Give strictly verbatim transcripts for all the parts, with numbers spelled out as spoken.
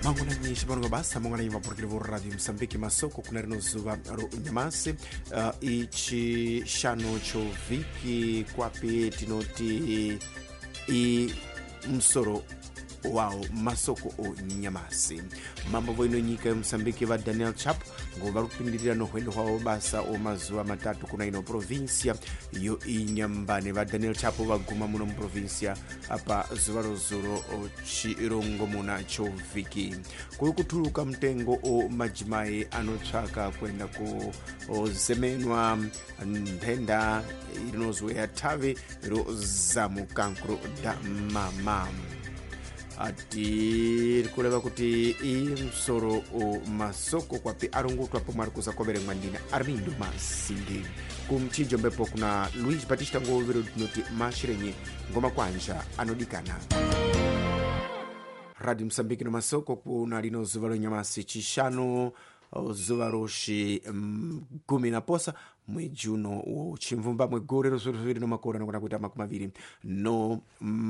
mangona nyinshi pano basa mangona imva porokere vo radio Msambiki masoko kuna rino zuva ro nyamasi uh, ichi shano choviki kwapi tinoti i msoro wao masoko o nyamasi mambo voino nyika Msambiki va Daniel Chap ngo varupindirira no hwendo hwao basa o mazuva matatu kuna ino provincia yo inyambane va Daniel Chap vaguma muno mu provincia apa zuva rozuro o chirongo muna choviki kuri kutuluka mtengo o majimai anotsvaka kwenda ku zemenwa ndenda inozwe ya tave ro zamukankro da mama ati kuleva kuti imsoro o masoko kwapi arungutwa po marikuza kobere mwandina Armindo Masindi kumchijo mbepo kuna Luis Batista Ngovero noti mashirenye ngoma kwanja anodikana Radio Msambiki no masoko kuna lino zuvalo nyamasi chishano zuva roshi gumi na posa mwejuno uchimvumba mwegorero zuruviri no makora nakuna kuita makumaviri no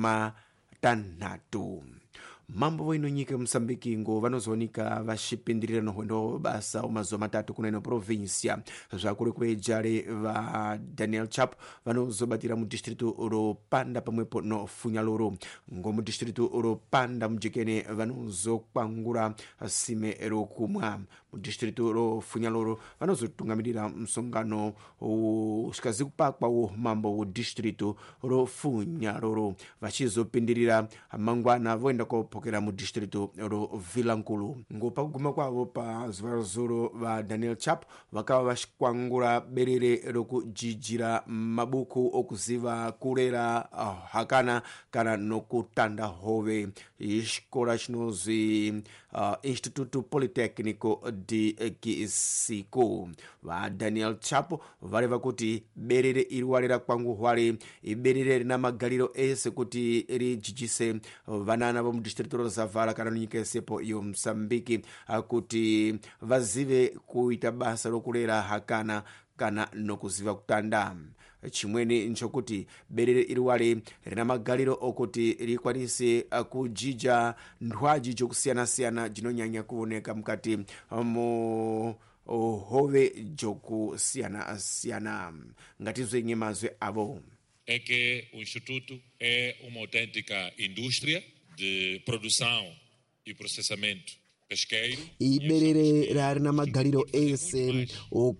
matanatu mambo voino nyika Msambiki ngo vanozonika vashipindirira no hwendo basa umazuva matatu kuna ino provincia zvakuri kwejare va Daniel Chap vanozobatira mu distrito ro Panda pamwepo no Funyaloro ngo mu distrito ro Panda mjekene vanozokwangura sime ro kumwa mu distrito ro Funyaloro vanozotungamirira msongano ushikazi kupakwa wo mambo wo distrito ro Funyaloro vachizopindirira mangwana voenda ko pokera mu distrito ro Vilankulu ngo paguma kwavo pa zvarazuro va Daniel Chap vakava vashikwangura berere rokujijira mabuku okuziva kurera uh, hakana kana nokutanda hove ishkola chinozi uh, Instituto Politecnico di Kisiko va Daniel Chap vareva kuti berere iriwarira kwangu hware iberere na magaliro ese kuti rijijise vanana vo mu distrito Zavala kana nyika sepo yo Msambiki kuti vazive kuita basa rokulera hakana kana nokuziva kutanda chimwene nchokuti berere iriwale rina magaliro okuti rikwanise kujija ndwaji jokusiyana siyana jinonyanya kuoneka mkati mu hove jokusiyana siyana ngatizo nyemazwe avo é que o Instituto é uma autêntica indústria de produção e processamento pesqueiro. Iberere rarina magaliro ese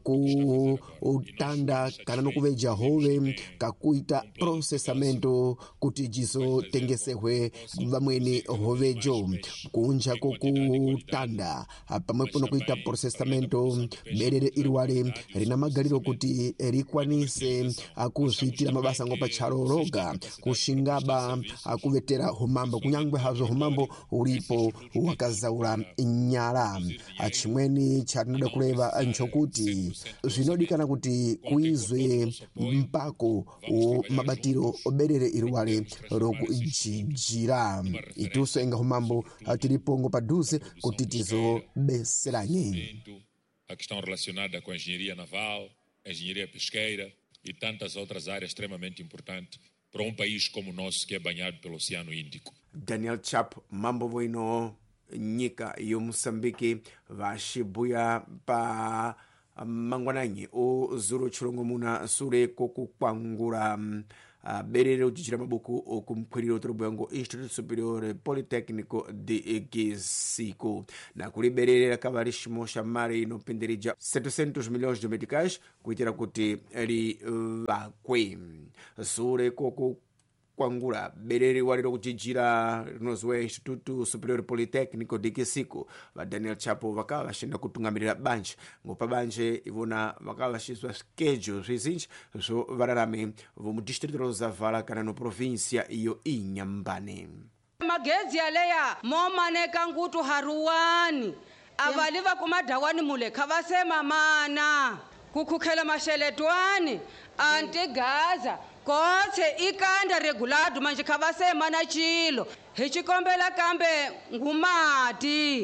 oku utanda kana nokuveja hove kakuita processamento kuti jizo tengesehwe vamweni hovejo kunja kokutanda pamwepo nokuita processamento berere iriwale rina magaliro kuti rikwanise akuzvitira mabasa ngopa charoroga kushingaba akuvetera humambo kunyangwe hazo humambo uripo wakazaura nyara achimweni charinoda kuleva nchokuti zvinodikana kuti kuizwe mpako o mabatiro oberere iriwale rokujijira ituso enga humambo tiripongo paduse kuti tizo beseranye a questão relacionada com a engenharia naval, a engenharia pesqueira e tantas outras áreas extremamente importantes para um país como o nosso que é banhado pelo Oceano Índico. Daniel Chap mambo voino nyika yo Msambiki vashibuya pa mangwananyi o zuro chirongo muna sure kokukwangura uh, berere uchichira mabuku okumkwiriro turubwango Instituto Superior Politecnico de Kisiko na kuli berere rakava rishimosha mari inopindirija setecentos milhões de meticais kuitira kuti ri vakwe sure koku kwangura berere waliro kujijira rinozwe Instituto Superior Politecnico de Kisiko va Daniel Chapo vakava vashinda kutungamirira banje ngopa banje ivona vakava vashiswa schedule zvizinji zvo vararame vo mu distrito Zavala kana no provincia iyo inyambane magezi yaleya momaneka ngutu haruwani avaliva kumadawani mule kavasema mana kukukhela masheletwani ante Gaza kotse ikanda regulado manje khavasema na chilo hichikombela kambe ngumati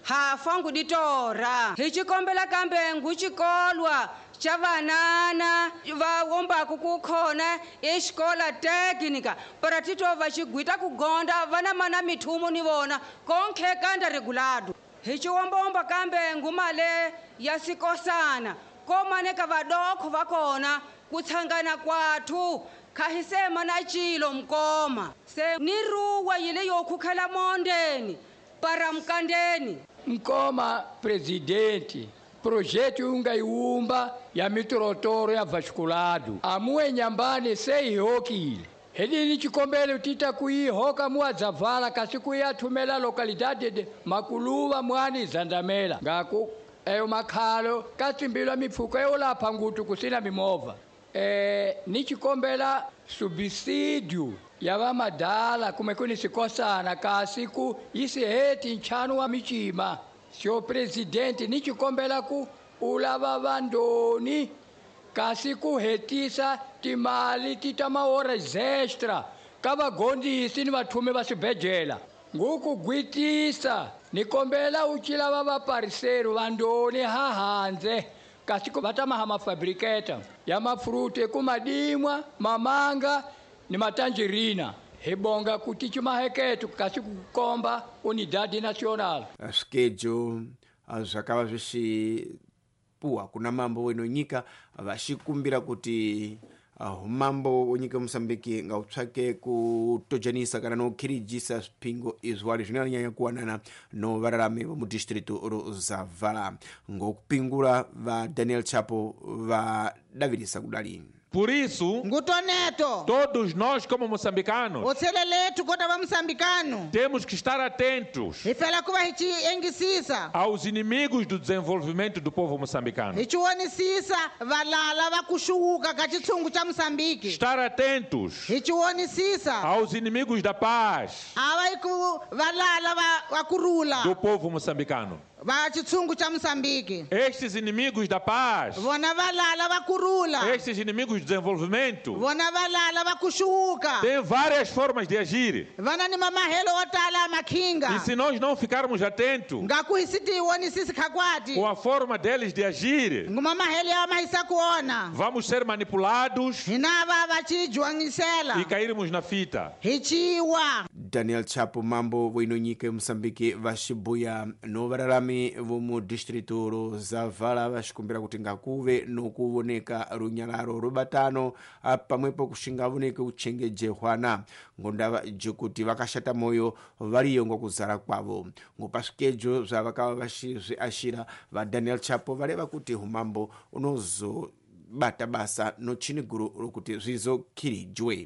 hafa nguditora hichikombela kambe nguchikolwa chavanana vaombaku kukhona exikola teknika para titova chigwita kugonda vana mana mithumu ni vona konkhe kanda regulado hichiwombomba kambe ngumale yasikosana komaneka vadokho vakona kutsangana kwathu khahisema na chilo mkoma se niruwa yile yokhukhela mondeni para mkandeni mkoma presidente projeto ungaiumba ya mitorotoro ya vasculado amuwe nyambani seihokile hedini chikombele tita kuihoka muadzavala kasi kuyathumela lokalidade de makuluva mwani zandamela ngaku eyo makhalo katimbilwa mipfuko eolapha ngutu kusina mimova eh ni chikombela subsídio ya vamadala kumekuni sikosana kasiku isi heti nchanu wa michima sio presidente ni chikombela ku ulava vandoni kasiku hetisa timali titamaora extra kavagondisi ni vathume va swibedlela nguku gwitisa nikombela uchilava vapariseri vandoni hahandze kasiku vatamaha mafabriketa ya mafruta ekumadimwa mamanga ni matangerina hebonga kuti chimaheketu kasi kukomba unidade nacional skejo zvakava zvichipuwa kuna mambo wenonyika vachikumbira kuti uh, mambo wenyika Mosambiki ngautsvake kutojanisa kana nokhirijisa zvipingo izwali zvinonyanya kuwanana novararami vomudistritu rozavala ngokupingula va Daniel Chapo vadavirisa kudali. Por isso, Ngutoneto. todos nós como moçambicanos Otseleletu kota va Msambikano. temos que estar atentos Hifela kuva hichi engisisa. aos inimigos do desenvolvimento do povo moçambicano. Hichiwonisisa valala va kushuka ka chitsungu cha Msambiki. Estar atentos Hichiwonisisa aos inimigos da paz ava iku valala va va kurula do povo moçambicano. va chitsungu cha Msambiki. Estes inimigos da paz, Vona valala va kurula. estes inimigos do desenvolvimento, Vona valala va kushuka. têm várias formas de agir. Vana ni mamahelo otala makhinga. E se nós não ficarmos atentos Ngakuhisiti iwonisisi khakwati. com a forma deles de agir, Ngumamahelo ya mahisa kuona. vamos ser manipulados Hinava vachijuangisela. e cairmos na fita. Hichiwa. Daniel Chapo mambo wenonyika Mosambiki vachibuya novararami vomudistritu rozavala vachikumbira kuti ngakuve nokuoneka runyalaro rubatano pamwepo kushingavoneke uchengejehwana ngondava jekuti vakashata moyo variyo ngokuzara kwavo ngopasikejo zvavakava vachizviashira va Daniel Chapo vareva kuti humambo unozobata basa nochini guru rokuti zvizokhirijwe.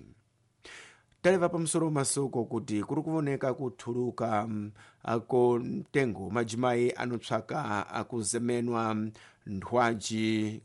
Taleva pamusoro masoko kuti kuri kuoneka kuthuluka um, ako mtengo madzimai anotsvaka akuzemenwa ndwaji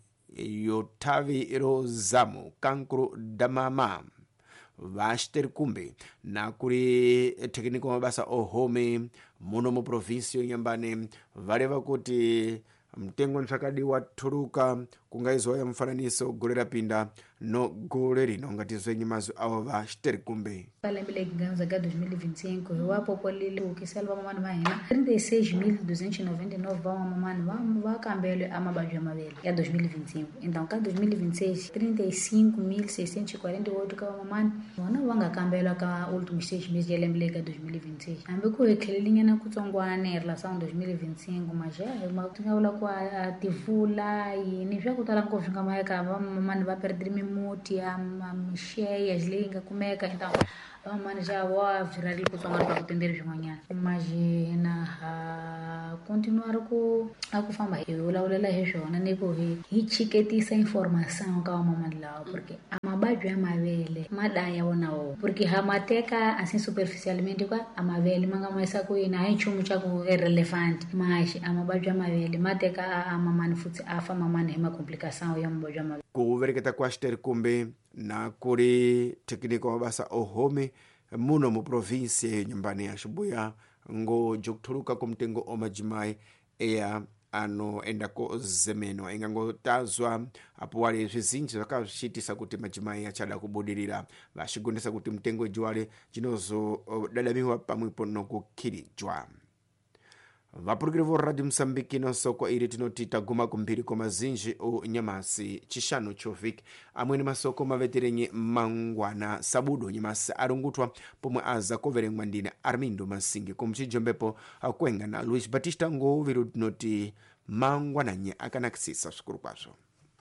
yotavi rozamu kankro damama vachiterkumbe na kuri tekiniko mabasa ohome muno mu provinsi yonyambane vareva kuti mtengo ntsvakadi wathuluka kungaizoya mfananiso gore rapinda no gore rino ngati zvenye mazu avo vachiterkumbe. Palembele que ganhamos H dois mil e vinte e cinco, eu apopoli o que selva mamãe vai na trinta e seis mil duzentos e noventa e nove vão mamãe vamos vai cambiar a mabajua mabel é dois mil e vinte e cinco. Então cá dois mil e vinte e seis trinta e cinco mil seiscentos e quarenta e oito cá mamãe não vão cambiar cá últimos seis meses de lembele que dois mil e vinte e seis. Ambe ko ekelelinha na kutsongwana em relação dois mil e vinte e cinco mas já é uma tinha ula com a tivula e nem já kutala ngofinga mai cá mamãe vai perder memuti a mexer as lingas como é que então mano já vou virar ali com para atender de manhã imagina a continuar com a com fama eu lá olha lá rejo na nego hi chiquetisa informação com a mamãe lá porque a mabaju é mavele madaya onao porque hamateka assim superficialmente com a mavele manga mais a coisa aí chumu cha com relevante mas a mabaju é mavele mateka a mamãe futi a fama mamãe é uma complicação ya mabaju mavele kuvereketa kwa Chiterkumbe na kuri tekiniko mabasa ohome muno mu provinsi nyambani ya Shibuya ngo jokuthuluka kumtengo omadzimai eya anoenda kozemenwa ingangotazwa apo wale zvizinji zvakazvichitisa kuti madzimai achada kubudirira vachigondesa kuti mtengo ejiwale chinozodadamiwa pamwepo nokukhirijwa. vapurukiri vo radio Msambiki nonso kwa iri tinoti taguma kumbiri kwa mazinji u nyamasi chishanu choviki amwene masoko maveterenye mangwana sabudo nyamasi arungutwa pomwe aza koverengwa ndine Armindo Masingi kumchijombepo akwenga na Luis Batista ngo viru tinoti mangwananye akanakisisa sukuru kwazo.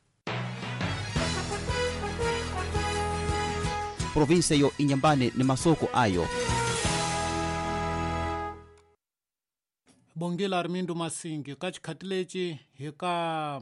Provinsia yo Inhambane ni masoko ayo. Bongela Armindo Masingi kachikhatileci hika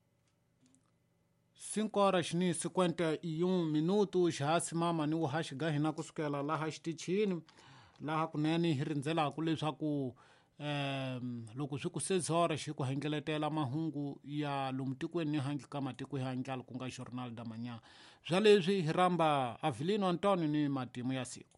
cinco horas ni cinquenta e um minutos hasimama ni uhashiga hina kusukela laha xitichini laha kuneni hirindzela ku leswaku um loko swi ku six horas hi ku hengeletela mahungu ya lomu tikweni ni hangi ka matiko ya hangyala ku nga Jornal da Manhã bya leswi hi ramba Avelino Antônio ni matimu ya siku.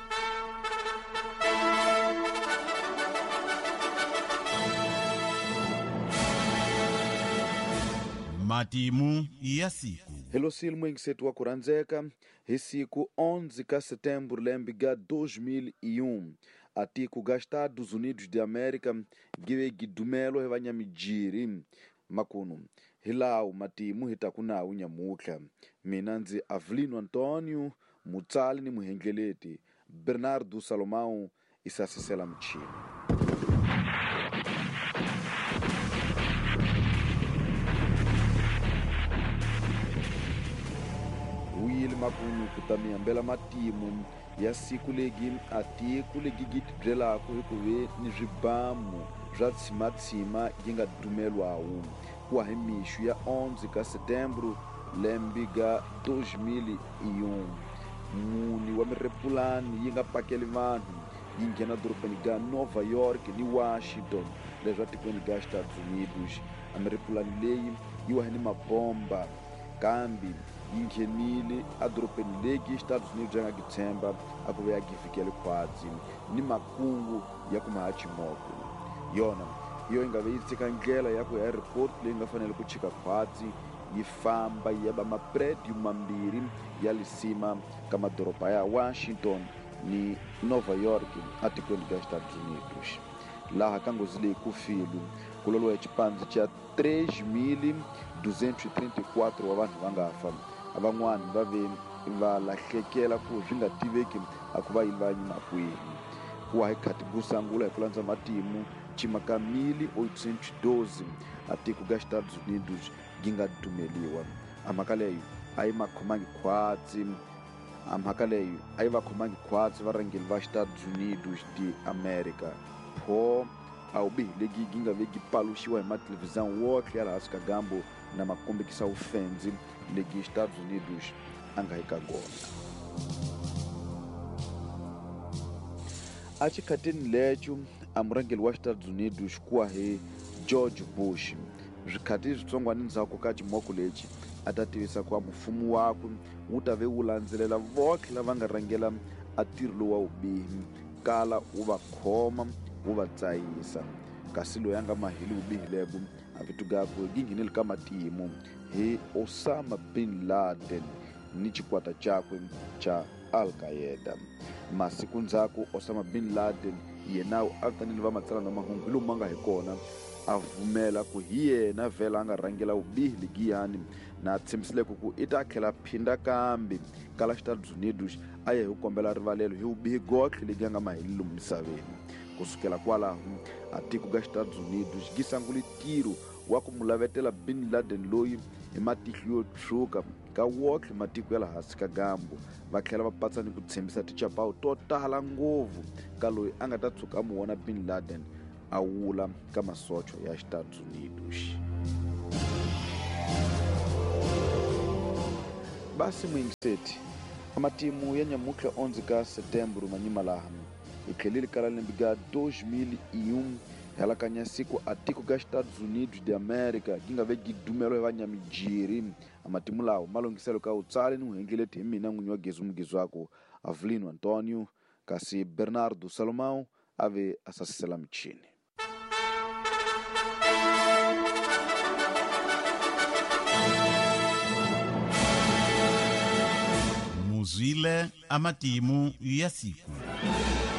Matimu ya siku. Hello silmu ingisetu wa kuranzeka hi siku onze ka setembro lembiga dois mil e um ati ku gastar dos Unidos de América giwe gidumelo he vanyamijiri makunu hilau matimu hitakuna unyamukla mina nzi Avelino Antônio mutsali ni muhengeleti Bernardo Salomão isasisela mchini. Wili makunu kutamia mbela matimu ya siku legi ati kulegi gitidrela ko hikuwe ni jibamu jatsima tsima ginga dumelo awu kwa hemishu ya onze ka setembro lembiga dois mil e um muni wa mirepulani yinga pakeli vanhu yingena dorobeni ga Nova York ni Washington leswa tikweni ga Estados Unidos amirepulani leyi yiwa ni mabomba kambi yingenile adropeni legi Estados Unidos yanga gitsemba akuve ya gifikele kwadzi ni makungu ya kumahachi moko yona iyo ingave yitsika ndlela yako ya report leyi nga fanele kuchika kwadzi yifamba yaba mapredi mambiri ya lisima kama doropa ya Washington ni Nova York atikweni ga Estados Unidos laha kangozile kufilu kulolo ya chipanzi cha três mil duzentos e trinta e quatro wa vanhu vangafa aban'wana vave valahlekela ku zvinga tiveki akuva ilvanyi makwihi kuwa hikhati kusangula hikulanza matimu chimaka mil oitocentos e doze atiku ga Estados Unidos ginga dumeliwa amhaka leyo ayi makhomangi khwatsi amhaka leyo ayi vakhomangi khwatsi varangeli va Estados Unidos de América pho aubihi legi ginga vegi paluxiwa hi matelevisão wotlhe ya laha hansi ka gambo na makombekisa ufenzi legi Estados Unidos anga hika gona achikhatini lecho amurangeli wa Estados Unidos kuwa he George Bush zvikhati zvitsongwani ndzhaku ka chimoko lechi atativisa kuwa mufumo wako wu ta ve wu landzelela votlhe lava nga rangela atirho lowu wa ubihi kala wu va khoma wu va tsayisa kasi loyi anga maheli vubihi lebo avitugako gingineli ka matimu hi Osama bin Laden ni chikwata chakwe cha Al-Qaeda masiku ndzhaku Osama bin Laden yenawu avitanile va matsalana mahungu lomu anga hi kona avumela ku hi yena vela anga rangela vubihi ligiyani na tshembisile ku i ta tlhela phinda kambe kala Estados Unidos a ye hi kombela rivalelo hi vubihi gotlhe legi anga maheli lomu misaveni kusukela kwalaho atiku ga Estados Unidos gisangule tiro wa ku mulavetela bin Laden loyi hi matihlo yo tshuka ka wotlhe matiko ya lahasi ka gambo va tlhela va patsani ku tshembisa tichapawu to tala ngopfu ka loyi a nga ta tshuka mu vona bin Laden a wula ka masocho ya Estados Unidos. Basi mwingiseti amatimu ya nyamukhla onze ka setembro manyima laha ikhelile kala lembiga dois mil e um halakanya siku atiku ga Estados Unidos de América ginga ve gidumelo va nyamijiri amatimu lawo malongiselo ka utsali ni uhengeleti hi mina n'winyi wa gezu mugezu wako Avelino Antônio kasi Bernardo Salomão ave asasisela mchini. Muzile amatimu ya siku.